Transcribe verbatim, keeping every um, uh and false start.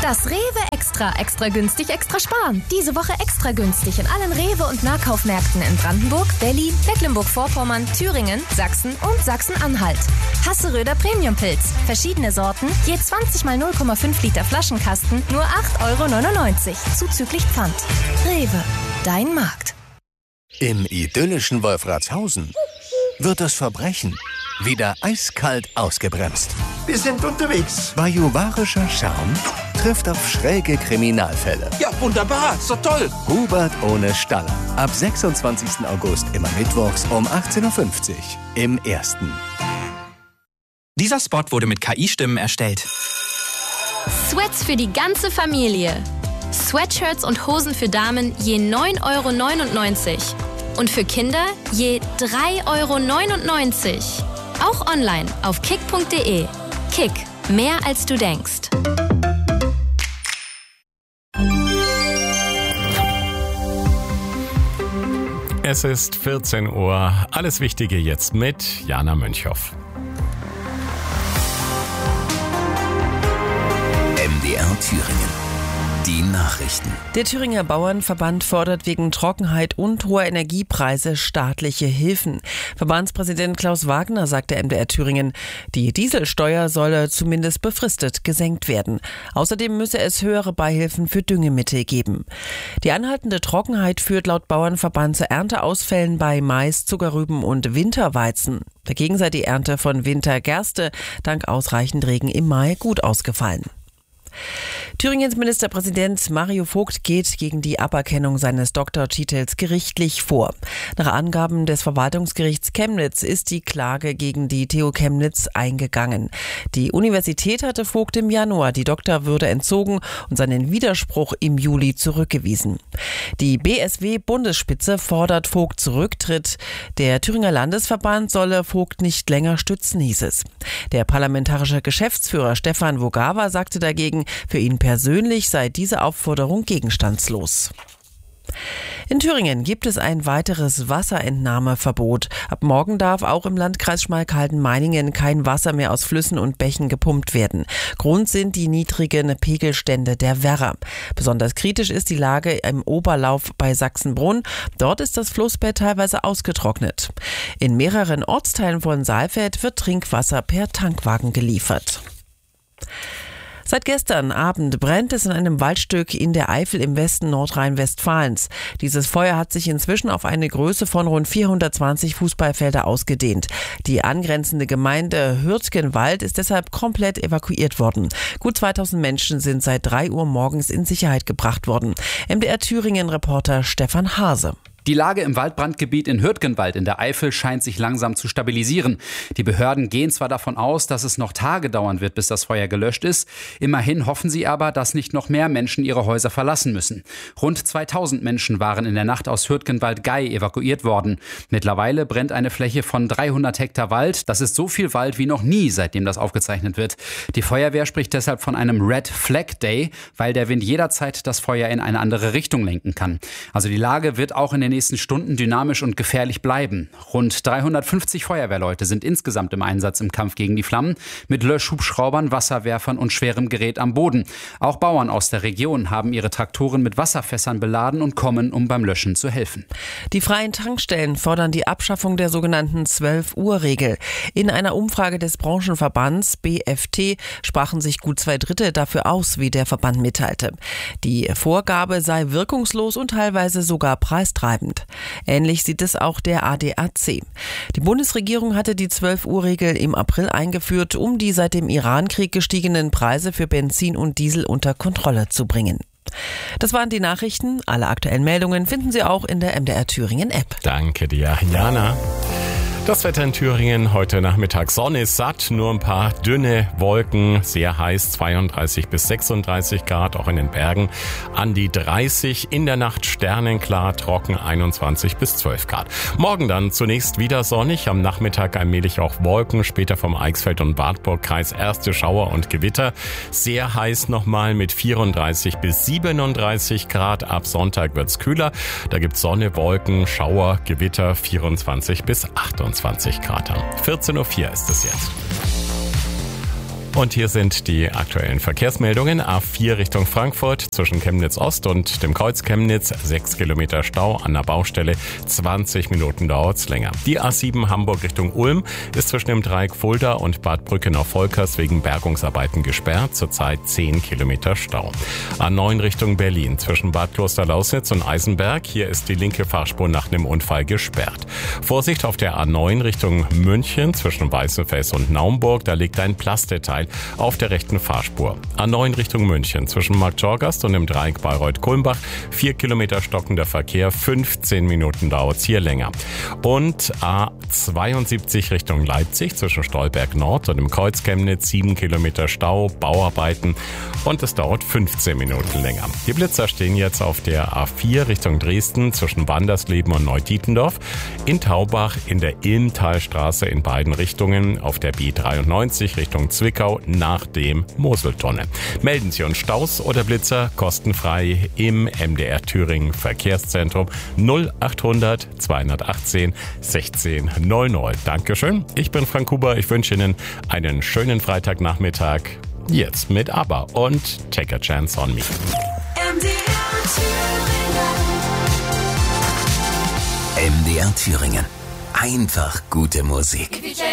Das Rewe Extra, extra günstig, extra sparen. Diese Woche extra günstig in allen Rewe- und Nahkaufmärkten in Brandenburg, Berlin, Mecklenburg-Vorpommern, Thüringen, Sachsen und Sachsen-Anhalt. Hasseröder Premiumpilz. Verschiedene Sorten, je zwanzig mal null Komma fünf Liter Flaschenkasten, nur acht Euro neunundneunzig, zuzüglich Pfand. Rewe, dein Markt. Im idyllischen Wolfratshausen wird das Verbrechen wieder eiskalt ausgebremst. Wir sind unterwegs. Bajuwarischer Charme trifft auf schräge Kriminalfälle. Ja, wunderbar. So toll. Hubert ohne Staller. Ab sechsundzwanzigsten August immer mittwochs um achtzehn Uhr fünfzig im Ersten. Dieser Spot wurde mit K I-Stimmen erstellt. Sweats für die ganze Familie. Sweatshirts und Hosen für Damen je neun Euro neunundneunzig. Und für Kinder je drei Euro neunundneunzig. Auch online auf kick punkt de. Kick, mehr als du denkst. Es ist vierzehn Uhr. Alles Wichtige jetzt mit Jana Mönchhoff. M D R Thüringen. Die Nachrichten. Der Thüringer Bauernverband fordert wegen Trockenheit und hoher Energiepreise staatliche Hilfen. Verbandspräsident Klaus Wagner sagte M D R Thüringen, die Dieselsteuer solle zumindest befristet gesenkt werden. Außerdem müsse es höhere Beihilfen für Düngemittel geben. Die anhaltende Trockenheit führt laut Bauernverband zu Ernteausfällen bei Mais, Zuckerrüben und Winterweizen. Dagegen sei die Ernte von Wintergerste dank ausreichend Regen im Mai gut ausgefallen. Thüringens Ministerpräsident Mario Vogt geht gegen die Aberkennung seines Doktortitels gerichtlich vor. Nach Angaben des Verwaltungsgerichts Chemnitz ist die Klage gegen die T U Chemnitz eingegangen. Die Universität hatte Vogt im Januar die Doktorwürde entzogen und seinen Widerspruch im Juli zurückgewiesen. Die B S W-Bundesspitze fordert Vogt Rücktritt. Der Thüringer Landesverband solle Vogt nicht länger stützen, hieß es. Der parlamentarische Geschäftsführer Stefan Wogawa sagte dagegen, für ihn persönlich sei diese Aufforderung gegenstandslos. In Thüringen gibt es ein weiteres Wasserentnahmeverbot. Ab morgen darf auch im Landkreis Schmalkalden-Meiningen kein Wasser mehr aus Flüssen und Bächen gepumpt werden. Grund sind die niedrigen Pegelstände der Werra. Besonders kritisch ist die Lage im Oberlauf bei Sachsenbrunn. Dort ist das Flussbett teilweise ausgetrocknet. In mehreren Ortsteilen von Saalfeld wird Trinkwasser per Tankwagen geliefert. Seit gestern Abend brennt es in einem Waldstück in der Eifel im Westen Nordrhein-Westfalens. Dieses Feuer hat sich inzwischen auf eine Größe von rund vierhundertzwanzig Fußballfelder ausgedehnt. Die angrenzende Gemeinde Hürtgenwald ist deshalb komplett evakuiert worden. Gut zweitausend Menschen sind seit drei Uhr morgens in Sicherheit gebracht worden. M D R Thüringen-Reporter Stefan Hase. Die Lage im Waldbrandgebiet in Hürtgenwald in der Eifel scheint sich langsam zu stabilisieren. Die Behörden gehen zwar davon aus, dass es noch Tage dauern wird, bis das Feuer gelöscht ist. Immerhin hoffen sie aber, dass nicht noch mehr Menschen ihre Häuser verlassen müssen. Rund zweitausend Menschen waren in der Nacht aus Hürtgenwald-Gei evakuiert worden. Mittlerweile brennt eine Fläche von dreihundert Hektar Wald. Das ist so viel Wald wie noch nie, seitdem das aufgezeichnet wird. Die Feuerwehr spricht deshalb von einem Red Flag Day, weil der Wind jederzeit das Feuer in eine andere Richtung lenken kann. Also die Lage wird auch in den nächsten Stunden dynamisch und gefährlich bleiben. Rund dreihundertfünfzig Feuerwehrleute sind insgesamt im Einsatz im Kampf gegen die Flammen, mit Löschhubschraubern, Wasserwerfern und schwerem Gerät am Boden. Auch Bauern aus der Region haben ihre Traktoren mit Wasserfässern beladen und kommen, um beim Löschen zu helfen. Die freien Tankstellen fordern die Abschaffung der sogenannten zwölf-Uhr-Regel. In einer Umfrage des Branchenverbands B F T sprachen sich gut zwei Drittel dafür aus, wie der Verband mitteilte. Die Vorgabe sei wirkungslos und teilweise sogar preistreibend. Ähnlich sieht es auch der A D A C. Die Bundesregierung hatte die zwölf-Uhr-Regel im April eingeführt, um die seit dem Irankrieg gestiegenen Preise für Benzin und Diesel unter Kontrolle zu bringen. Das waren die Nachrichten. Alle aktuellen Meldungen finden Sie auch in der M D R Thüringen App. Danke dir, Jana. Das Wetter in Thüringen heute Nachmittag. Sonne ist satt, nur ein paar dünne Wolken, sehr heiß, zweiunddreißig bis sechsunddreißig Grad, auch in den Bergen an die dreißig. In der Nacht sternenklar, trocken, einundzwanzig bis zwölf Grad. Morgen dann zunächst wieder sonnig, am Nachmittag allmählich auch Wolken, später vom Eichsfeld- und Wartburgkreis erste Schauer und Gewitter. Sehr heiß nochmal mit vierunddreißig bis siebenunddreißig Grad. Ab Sonntag wird's kühler, da gibt's Sonne, Wolken, Schauer, Gewitter, vierundzwanzig bis achtundzwanzig Grad. vierzehn Uhr vier ist es jetzt. Und hier sind die aktuellen Verkehrsmeldungen. A vier Richtung Frankfurt zwischen Chemnitz Ost und dem Kreuz Chemnitz. sechs Kilometer Stau an der Baustelle. zwanzig Minuten dauert's länger. Die A sieben Hamburg Richtung Ulm ist zwischen dem Dreieck Fulda und Bad Brückenau-Volkers wegen Bergungsarbeiten gesperrt. Zurzeit zehn Kilometer Stau. A neun Richtung Berlin zwischen Bad Klosterlausnitz und Eisenberg. Hier ist die linke Fahrspur nach einem Unfall gesperrt. Vorsicht auf der A neun Richtung München zwischen Weißenfels und Naumburg. Da liegt ein Plasteteil auf der rechten Fahrspur. A neun Richtung München zwischen Marktschorgast und dem Dreieck Bayreuth-Kulmbach. Vier Kilometer stockender Verkehr, fünfzehn Minuten dauert's hier länger. Und A zweiundsiebzig Richtung Leipzig zwischen Stolberg Nord und dem Kreuz Chemnitz. Sieben Kilometer Stau, Bauarbeiten und es dauert fünfzehn Minuten länger. Die Blitzer stehen jetzt auf der A vier Richtung Dresden zwischen Wandersleben und Neudietendorf. In Taubach in der Ilmtalstraße in beiden Richtungen. Auf der B dreiundneunzig Richtung Zwickau nach dem Moseltunnel. Melden Sie uns Staus oder Blitzer kostenfrei im M D R Thüringen Verkehrszentrum null achthundert zweihundertachtzehn sechzehn null null. Dankeschön. Ich bin Frank Huber. Ich wünsche Ihnen einen schönen Freitagnachmittag. Jetzt mit ABBA und Take a Chance on Me. M D R Thüringen. Einfach gute Musik.